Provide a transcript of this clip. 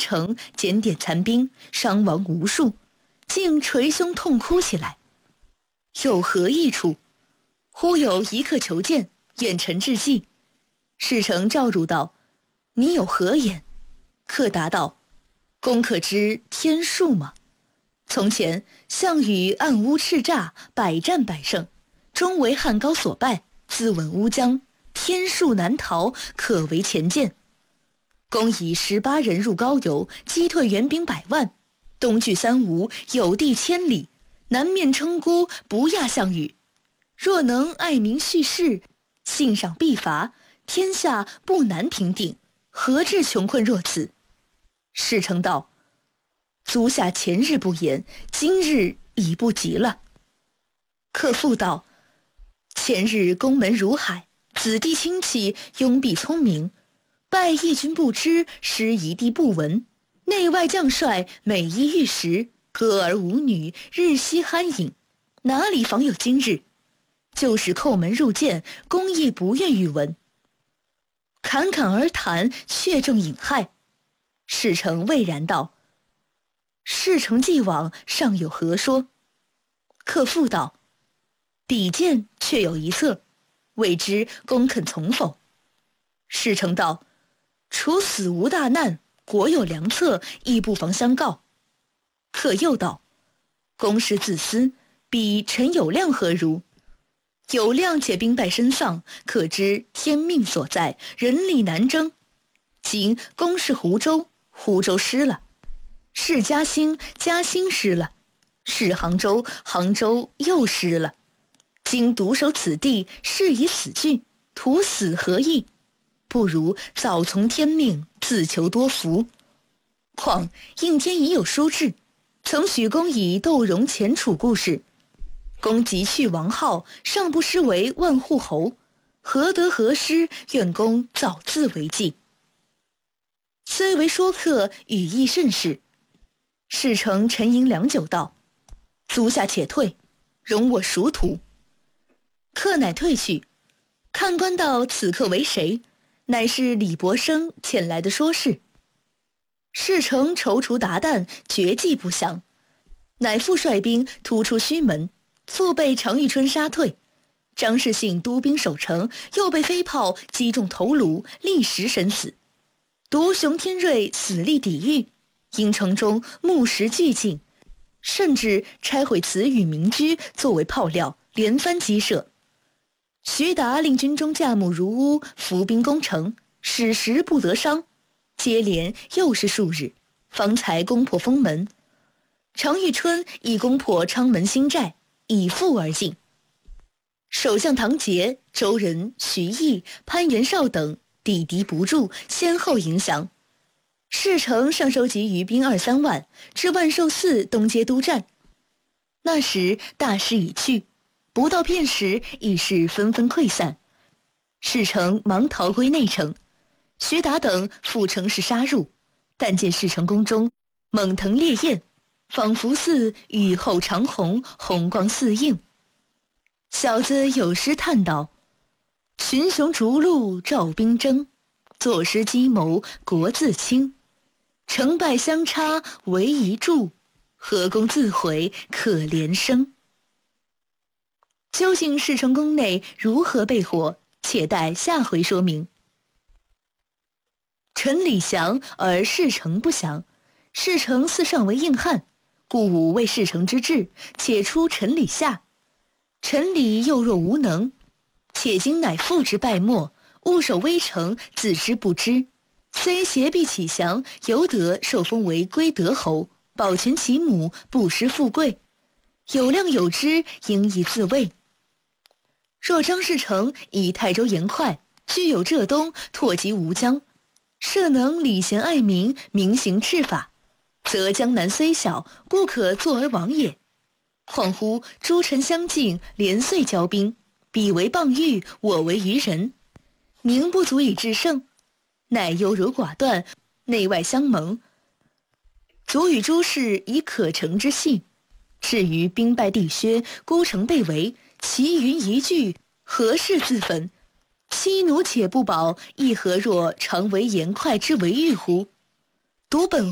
城，检点残兵，伤亡无数，竟捶胸痛哭起来。有何益处？忽有一客求见，远臣致计。侍臣召入道：你有何言？客答道：公可知天数吗？从前项羽暗屋叱咤，百战百胜，终为汉高所败，自刎乌江，天数难逃，可为前见。公以18人入高邮，击退援兵100万，东据三吴，有地千里，南面称孤，不亚项羽。若能爱民恤士，信赏必罚，天下不难平定，何至穷困若此？侍臣道：足下前日不言，今日已不及了。客复道：前日宫门如海，子弟亲戚拥蔽聪明，败一军不知，失一地不闻，内外将帅每衣御食，歌儿舞女，日夕酣饮，哪里妨有今日？就是叩门入见，公亦不愿与闻。侃侃而谈，确中隐害。侍臣蔚然道：事成既往，尚有何说？客复道：比剑确有一策，未知公肯从否？侍臣道：除死无大难，国有良策，亦不妨相告。客又道：公事自私，比臣有亮何如？有亮且兵败身丧，可知天命所在，人力难争。今公是湖州，湖州失了；是嘉兴，嘉兴失了；是杭州，杭州又失了。今独守此地，是以死惧，图死何益？不如早从天命，自求多福。况应天已有书志，曾许公以窦融前楚故事。公即去王号，尚不失为万户侯，何得何失？愿公早自为计。虽为说客，语意甚是。侍臣沉吟良久道：足下且退，容我熟图。客乃退去。看官道此客为谁？乃是李伯生遣来的说事。侍臣踌躇达旦，决计不详，乃复率兵突出须门，复被常遇春杀退。张士信督兵守城，又被飞炮击中头颅，立时身死。独熊天瑞死力抵御，因城中木石俱尽，甚至拆毁祠宇民居作为炮料，连番击射。徐达令军中架木如屋，伏兵攻城，矢石不得伤。接连又是数日，方才攻破封门。常遇春已攻破昌门新寨，以复而进。首相唐杰、周仁、徐毅、潘元绍等抵敌不住，先后迎降。侍臣上收集余兵2-3万，至万寿寺东街督战。那时大势已去，不到片时，已是纷纷溃散。侍臣忙逃归内城，徐达等赴城市杀入，但见侍臣宫中猛腾烈焰，仿佛似雨后长虹，红光四映。小子有诗叹道：群雄逐鹿照兵征，坐失计谋国自清。成败相差唯一柱，何公自毁可怜生。究竟侍臣宫内如何被火，且待下回说明。臣礼降而侍臣不降，侍臣似尚为硬汉，故吾为侍臣之志，且出臣礼下。臣礼又若无能，且今乃父之败没，误守危城，自知不知。虽挟璧起降，犹得受封为归德侯，保全其母，不失富贵。有量有知，应以自卫。若张士诚以泰州盐快，居有浙东，拓及吴江，设能礼贤爱民，明行赤法，则江南虽小，不可坐而亡也。况乎诸臣相敬，连岁交兵，彼为傍御，我为渔人，宁不足以制胜？乃优柔寡断，内外相蒙，足与诸事以可成之隙。至于兵败地削，孤城被围，其云一句，何事自焚？妻奴且不保，亦何若常为盐快之为欲乎？读本